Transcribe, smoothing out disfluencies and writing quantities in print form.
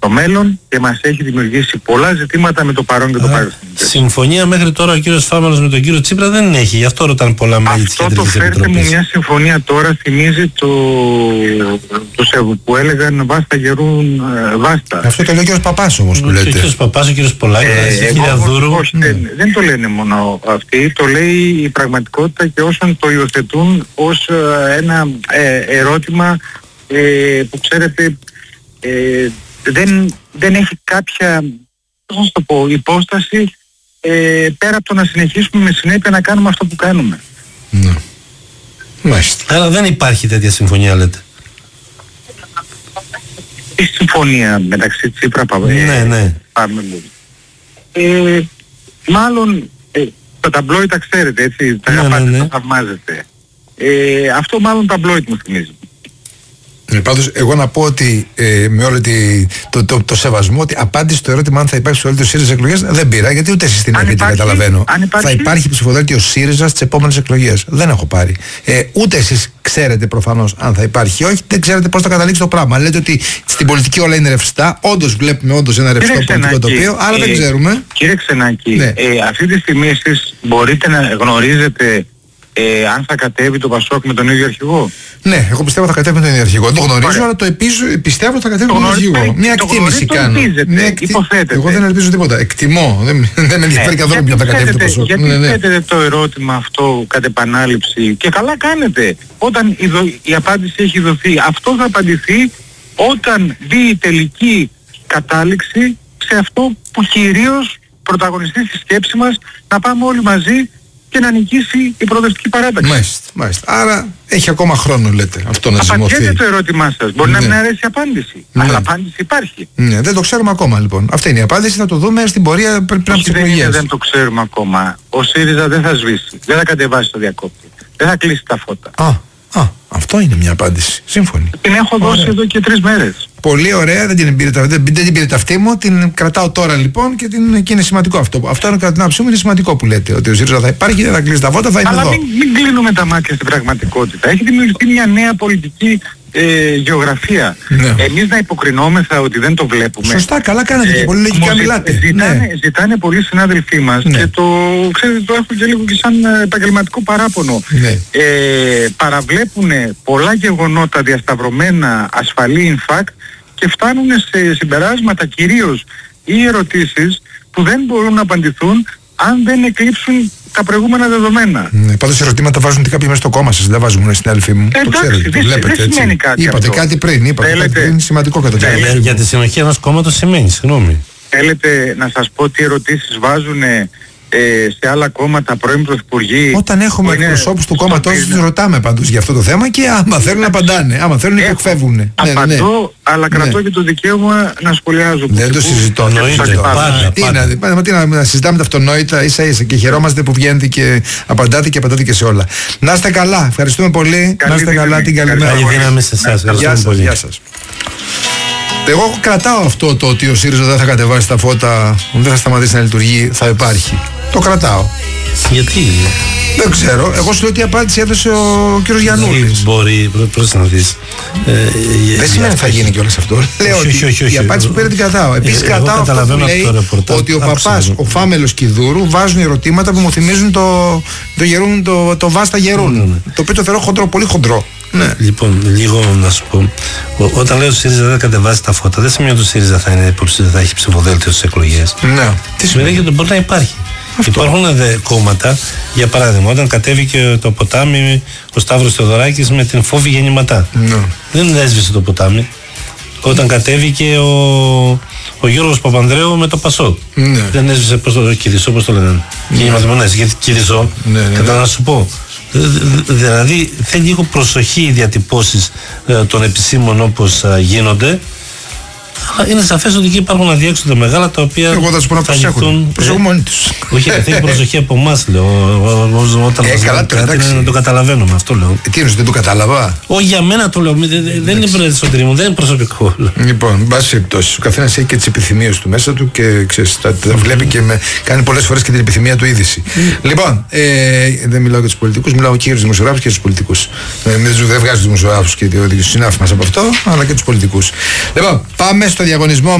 μέλλον και μας έχει δημιουργήσει πολλά ζητήματα με το παρόν και το παρελθόν. Συμφωνία μέχρι τώρα ο κύριος Φάμελος με τον κύριο Τσίπρα δεν έχει, γι' αυτό ρωτάνε πολλά μέλη της Κεντρικής Επιτροπής. Αυτό το φέρτε μου μια συμφωνία τώρα θυμίζει που έλεγαν βάστα γερούν βάστα. Αυτό το λέει ο κύριος Παπάς όμως που λέτε. Ο κύριος Παπάς, ο κύριος Πολάκης, η κυρία Δούρου. Δεν το λένε μόνο αυτοί, το λέει η πραγματικότητα και όσων το υιοθετούν ως ένα ερώτημα που ξέρετε δεν έχει κάποια, πώς να το πω, υπόσταση πέρα από το να συνεχίσουμε με συνέπεια να κάνουμε αυτό που κάνουμε. Ναι. Μάλιστα. Άρα δεν υπάρχει τέτοια συμφωνία, λέτε. Η συμφωνία μεταξύ Τσίπρα ναι. Μάλλον τα ταμπλόιτα ξέρετε, έτσι, τα αγαπάτε, τα θαυμάζετε. Αυτό μάλλον ταμπλόιτ μου θυμίζει. Πάντως εγώ να πω ότι με όλο το σεβασμό ότι απάντηση στο ερώτημα αν θα υπάρξει ψηφοδέλτιο ΣΥΡΙΖΑ εκλογές δεν πήρα, γιατί ούτε εσείς την έχετε, καταλαβαίνω. Θα υπάρχει ψηφοδέλτιο ΣΥΡΙΖΑ στις επόμενες εκλογές. Δεν έχω πάρει. Ούτε εσείς ξέρετε προφανώς αν θα υπάρχει ή όχι, δεν ξέρετε πώς θα καταλήξει το πράγμα. Λέτε ότι στην πολιτική όλα είναι ρευστά. Όντως βλέπουμε ένα ρευστό πολιτικό τοπίο, αλλά δεν ξέρουμε. Κύριε Ξενάκη, ναι. Αυτή τη στιγμή εσείς μπορείτε να γνωρίζετε αν θα κατέβει το Πασόκ με τον ίδιο αρχηγό. Ναι, εγώ πιστεύω θα κατέβει με τον ίδιο αρχηγό. Δεν το γνωρίζω, αλλά πιστεύω ότι θα κατέβει με τον αρχηγό. Μια εκτίμηση κάνω. Υποθέτετε. Εγώ δεν ελπίζω τίποτα. Εκτιμώ. Δεν με ενδιαφέρει καθόλου ποιο θα κατέβει το Πασόκ. Γιατί θέτετε το ερώτημα αυτό κατ' επανάληψη και καλά κάνετε. Όταν η απάντηση έχει δοθεί, αυτό θα απαντηθεί όταν μπει η τελική κατάληξη σε αυτό που κυρίως πρωταγωνιστεί στη σκέψη μας, να πάμε όλοι μαζί και να νικήσει η προοδευτική παράταξη. Μάλιστα. Άρα έχει ακόμα χρόνο, λέτε, αυτό να ζυμωθεί. Απαντιέται το ερώτημά σας. Μπορεί να μην αρέσει η απάντηση. Αλλά απάντηση υπάρχει. Ναι, δεν το ξέρουμε ακόμα λοιπόν. Αυτή είναι η απάντηση, θα το δούμε στην πορεία πριν από τις εκλογές. Δεν το ξέρουμε ακόμα. Ο ΣΥΡΙΖΑ δεν θα σβήσει. Δεν θα κατεβάσει το διακόπτη. Δεν θα κλείσει τα φώτα. Αυτό είναι μια απάντηση. Σύμφωνη. Την έχω δώσει εδώ και 3 μέρες. Πολύ ωραία, δεν την πήρε τα αυτή μου, την κρατάω τώρα λοιπόν και είναι σημαντικό αυτό. Αυτό είναι κατά την άποψή μου, είναι σημαντικό που λέτε. Ότι ο ΣΥΡΙΖΑ θα υπάρχει, δεν θα κλείσει τα φώτα, θα είναι εδώ. Αλλά μην κλείνουμε τα μάτια στην πραγματικότητα. Έχει δημιουργηθεί μια νέα πολιτική γεωγραφία. Ναι. Εμείς να υποκρινόμεθα ότι δεν το βλέπουμε. Σωστά, καλά κάνετε και πολύ λογικά μιλάτε. Ζητάνε πολλοί συνάδελφοί μας και ξέρετε, το έχω και λίγο και σαν επαγγελματικό παράπονο. Ναι. Παραβλέπουν πολλά γεγονότα διασταυρωμένα ασφαλή in fact και φτάνουν σε συμπεράσματα κυρίως ή ερωτήσεις που δεν μπορούν να απαντηθούν αν δεν εκλείψουν τα προηγούμενα δεδομένα. Ναι, πάντως ερωτήματα βάζουν και κάποιοι μέσα στο κόμμα σας, δεν βάζουν μόνο στην αδελφή μου. Το ξέρετε, το βλέπετε δεν σημαίνει κάτι. Είπατε αυτό. Κάτι πριν, είναι σημαντικό κατά τη για τη συνοχή ενός κόμματος σημαίνει, συγγνώμη. Θέλετε να σας πω τι ερωτήσεις βάζουν σε άλλα κόμματα πρώην πρωθυπουργοί? Όταν έχουμε εκπροσώπους του κόμματός τους ρωτάμε πάντως για αυτό το θέμα και άμα θέλουν να απαντάνε, άμα θέλουν να υπεκφεύγουν. Απαντώ, αλλά κρατώ και το δικαίωμα να σχολιάζω. Δεν το συζητώ. Τι να συζητάμε τα αυτονόητα ίσα ίσα και χαιρόμαστε που βγαίνετε και απαντάτε και σε όλα. Να είστε καλά, ευχαριστούμε πολύ. Να είστε καλά, την καλή μέρα. Καλή δύναμη σε εσάς, ευχαριστούμε πολύ. Γεια σας. Εγώ κρατάω αυτό το ότι ο ΣΥΡΙΖΑ δεν θα κατεβάσει τα φώτα, δεν θα σταματήσει να λειτουργεί, θα υπάρχει. Το κρατάω. Γιατί? Δεν ξέρω. Εγώ σου λέω τι απάντηση έδωσε ο κύριος Γιαννούλης. Μπορεί, πρόσεχε να δεις. Δεν σημαίνει ότι θα γίνει κιόλας αυτό. Λέω ότι η απάντηση που πήρε την κρατάω. Επίσης κρατάω αυτό που λέει ότι ο Παπάς, ο Φάμελος και η Δούρου βάζουν ερωτήματα που μου θυμίζουν το Βάστα Γερούν. Το οποίο το θεωρώ χοντρό, πολύ χοντρό. Ναι. Λοιπόν, λίγο να σου πω. Όταν λέω ότι ο ΣΥΡΙΖΑ δεν κατεβάζει τα φώτα, δεν σημαίνει ότι ο ΣΥΡΙΖΑ θα έχει ψηφοδέλτιο στις εκλογές. Ναι. Τι σημαίνει ότι μπορεί να υπάρχει. Αυτό. Υπάρχουν κόμματα, για παράδειγμα, όταν κατέβηκε το ποτάμι ο Σταύρος Θεοδωράκης με την Φόβη Γεννηματά. Ναι. Δεν έσβησε το ποτάμι. Όταν κατέβηκε ο Γιώργος Παπανδρέου με το Πασόκ. Ναι. Δεν έσβησε, Κυρισό, πώς το λένε. Γεννηματιμονές, γιατί Κυρισό, κατά να σου πω. Δηλαδή θέλει λίγο προσοχή οι διατυπώσεις των επισήμων όπως γίνονται. Είναι σαφές ότι εκεί υπάρχουν αδιέξοδα μεγάλα τα οποία. Εγώ θα σου πω να προσέχουν. Προσέχουν μόνοι τους. Όχι, θέλει προσοχή από εμάς, λέω. Όταν καλά, να το καταλαβαίνουμε, αυτό λέω. Τι εννοείς, δεν το κατάλαβα? Όχι, για μένα το λέω. Δεν είναι προεδρευτική μου, δεν είναι προσωπικό. Λοιπόν, εν πάση περιπτώσει, ο καθένας έχει και τις επιθυμίες του μέσα του και ξέρεις, τα βλέπει και κάνει πολλές φορές και την επιθυμία του είδηση. Λοιπόν, δεν μιλάω για τους πολιτικούς, μιλάω και για τους δημοσιογράφους και για τους πολιτικούς. Δεν βγάζω τους δημοσιογράφους και τους συνάφους μας από αυτό, αλλά και τους πολιτικούς. Λοιπόν, πάμε στο διαγωνισμό.